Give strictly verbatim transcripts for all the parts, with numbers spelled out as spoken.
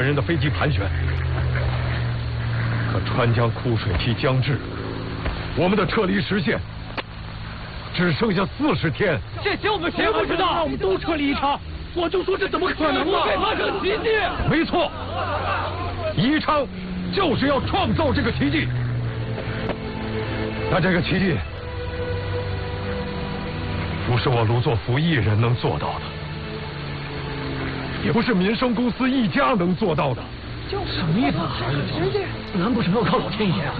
人的飞机盘旋。可川江枯水期将至，我们的撤离时限只剩下四十天。 这些我们谁不知道？让我们都撤离宜昌，我就说这怎么可能呢？会发生奇迹！ 没错，宜昌就是要创造这个奇迹。但这个奇迹不是我卢作孚一人能做到的，也不是民生公司一家能做到的。 就是什么意思啊？难不成要靠老天爷啊？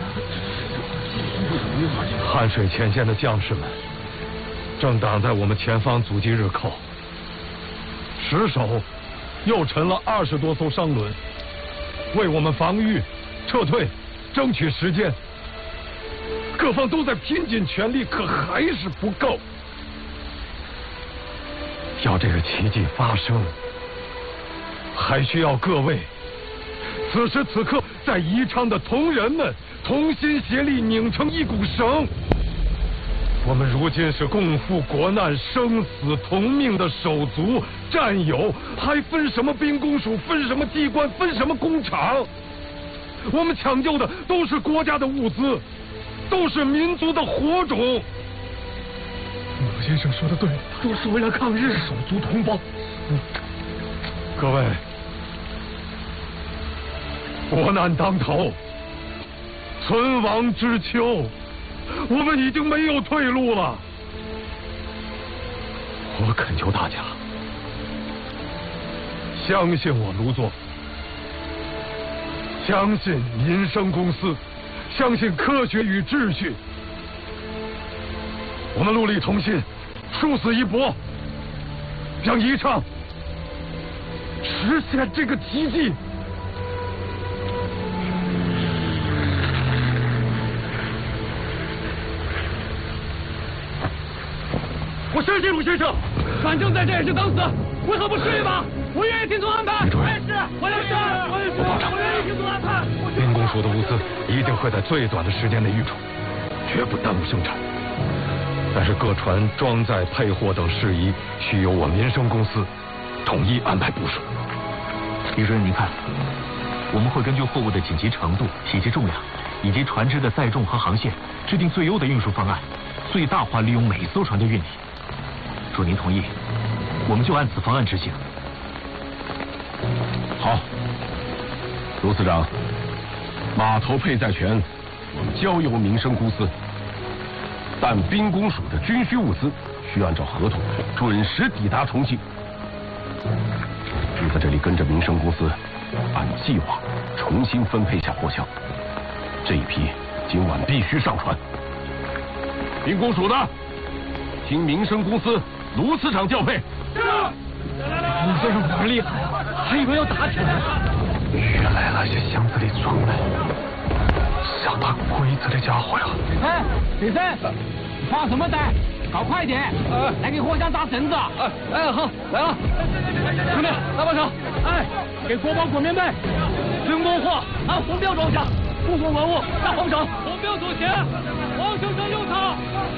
汉水前线的将士们正挡在我们前方阻击日寇，石首又沉了二十多艘商轮，为我们防御、撤退争取时间。各方都在拼尽全力，可还是不够。要这个奇迹发生，还需要各位此时此刻在宜昌的同仁们同心协力，拧成一股绳。我们如今是共赴国难、生死同命的手足战友，还分什么兵工署，分什么机关，分什么工厂？我们抢救的都是国家的物资，都是民族的火种。 老先生说的对， 都是为了抗日， 手足同胞。 嗯、各位，国难当头，存亡之秋，我们已经没有退路了。我恳求大家相信我卢作孚，相信民生公司，相信科学与秩序。我们戮力同心，殊死一搏，让宜昌实现这个奇迹。 我相信鲁先生，反正在这也是等死，为何不试一把？我愿意听从安排。 主任， 我也是，我也是，我也是，我愿意听从安排。 兵工署的物资一定会在最短的时间内运出，绝不耽误生产。但是各船装载、配货等事宜，需由我民生公司统一安排部署。 李主任，您看，我们会根据货物的紧急程度、体积重量以及船只的载重和航线，制定最优的运输方案，最大化利用每艘船的运力。若您同意，我们就按此方案执行。 好，卢司长，码头配载权交由民生公司，但兵工署的军需物资需按照合同准时抵达重庆。你在这里跟着民生公司，按计划重新分配下货箱。这一批今晚必须上船。兵工署的，听民生公司卢司长调配。 是。鲁先生果然厉害啊，还以为要打起来了。 原来那些箱子里装的像打鬼子的家伙呀！ 哎，李生，你发什么呆？搞快点！呃，来给货箱扎绳子。哎，哎，好，来了。兄弟，来把手。哎，给国宝裹棉被，军工货按红标装下，部分文物上红绳。红标左前，黄绳绳右侧，